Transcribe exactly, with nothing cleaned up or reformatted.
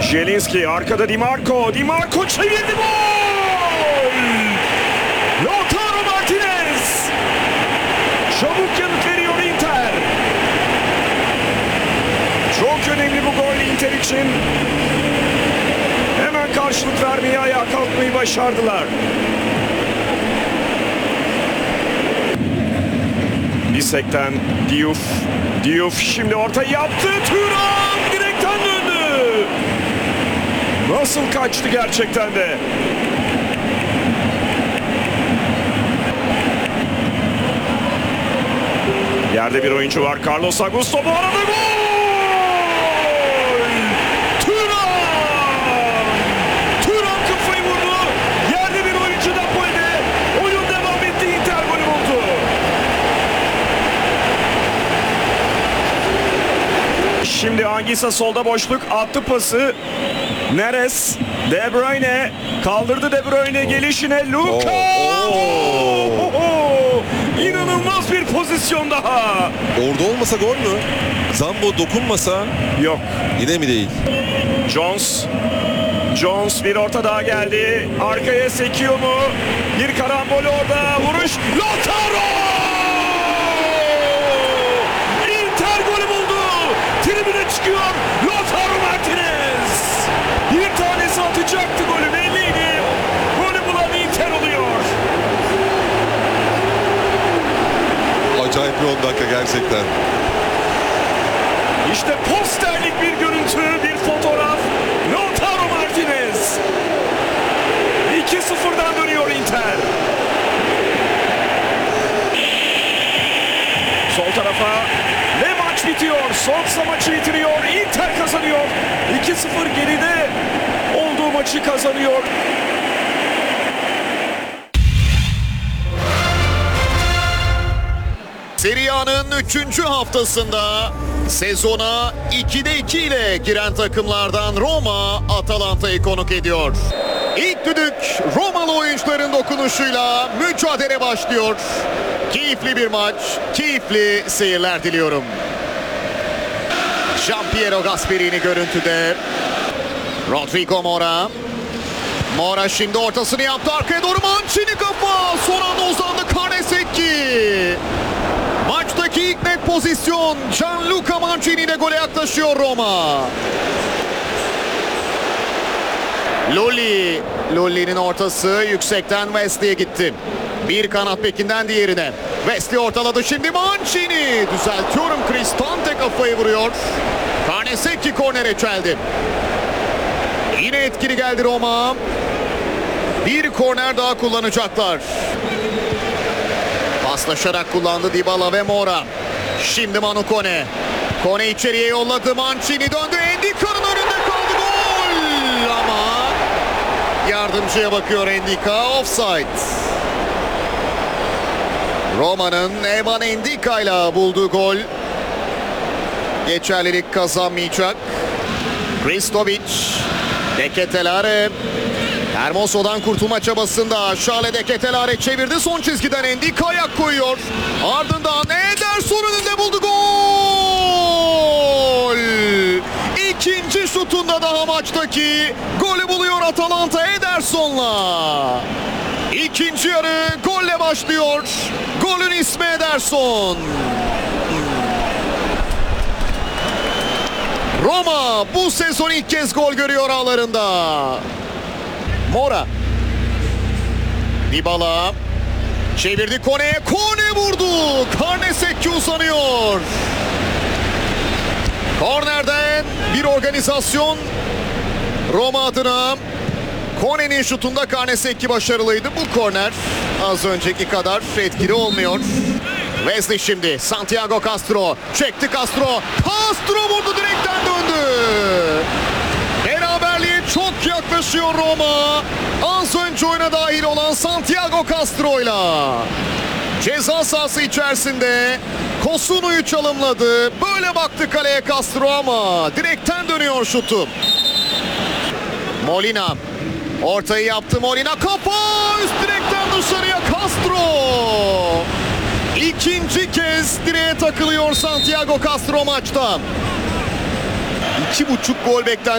Zielinski arkada Di Marco. Di Marco çevirdi, gol! Lautaro Martinez. Çabuk yanıt veriyor Inter. Çok önemli bu gol Inter için. Hemen karşılık vermeyi, ayağa kalkmayı başardılar. Bisek'ten Diouf. Diouf şimdi ortayı yaptı. Thuram direkten döndü. Nasıl kaçtı gerçekten de. Yerde bir oyuncu var. Carlos Augusto bu arada gol! Thuram! Thuram kafayı vurdu. Yerde bir oyuncu da koydu. Oyun devam etti. Inter golü buldu. Şimdi Anguissa solda boşluk attı pası. Neres, De Bruyne kaldırdı, De Bruyne gelişine Luka. Oh, oh. Oh, İnanılmaz bir pozisyon daha. Orada olmasa gol mü? Zambo dokunmasa? Yok. Yine mi değil? Jones. Jones bir orta daha geldi. Arkaya sekiyor mu? Bir karambol orada. Vuruş. Lautaro! Inter golü buldu. Tribüne çıkıyor. Lautaro Martinez. Bir tanesi atacaktı, golü belliydi. Golü bulan Inter oluyor. Acayip bir on dakika gerçekten. İşte posterlik bir görüntü, bir fotoğraf. Lautaro Martinez. iki sıfırdan dönüyor Inter. Sol tarafa ve maç bitiyor. Solskjaer maçı bitiriyor. Inter kazanıyor. iki sıfır geride olduğu maçı kazanıyor. Serie A'nın üçüncü haftasında sezona ikide iki ile giren takımlardan Roma Atalanta'yı konuk ediyor. İlk düdük Romalı oyuncuların dokunuşuyla mücadele başlıyor. Keyifli bir maç, keyifli seyirler diliyorum. Gianpiero Gasperini görüntüde. Rodrigo Mora. Mora şimdi ortasını yaptı, arkaya doğru Mancini kafa. Son anda uzandı Karnesecki. Maçtaki ilk net pozisyon Gianluca Mancini ile gole yaklaşıyor Roma. Lully. Lully'nin ortası yüksekten Wesley'e gitti. Bir kanat bekinden diğerine. Wesley ortaladı, şimdi Mancini. Düzeltiyorum, Cristante kafayı vuruyor. Karnesecki kornere çeldi. Yine etkili geldi Roma. Bir korner daha kullanacaklar. Paslaşarak kullandı Dybala ve Mora. Şimdi Manu Kone. Kone içeriye yolladı. Mancini döndü. Endica'nın önünde kaldı. Gol! Ama yardımcıya bakıyor Endica. Offside. Roma'nın Evan Endica ile bulduğu gol geçerlilik kazanmayacak. Hristovic. De Ketelare. Hermoso'dan kurtulma çabasında Charles De Ketelare çevirdi. Son çizgiden Endica ayak koyuyor. Ardından Ederson önünde buldu. Gol! İkinci şutunda daha maçtaki golü buluyor Atalanta Ederson'la. İkinci yarı golle başlıyor. Golün ismi Ederson. Roma bu sezon ilk kez gol görüyor ağlarında. Mora. Dybala. Çevirdi Kone'ye. Kone vurdu. Karnesecki uzanıyor. Kornerden bir organizasyon Roma adına. Kone'nin şutunda Karnesecki başarılıydı. Bu korner az önceki kadar etkili olmuyor. Wesley şimdi. Santiago Castro. Çekti Castro. Castro vurdu, direkten döndü. Beraberliğe çok yaklaşıyor Roma. Az önce oyuna dahil olan Santiago Castro'yla. Ceza sahası içerisinde Kosunu'yu çalımladı. Böyle baktı kaleye Castro ama direkten dönüyor şutu. Molina. Ortayı yaptı Molina. Kafa üst direkten dışarıya Castro. İkinci kez direğe takılıyor Santiago Castro maçta. İki buçuk gol beklendi.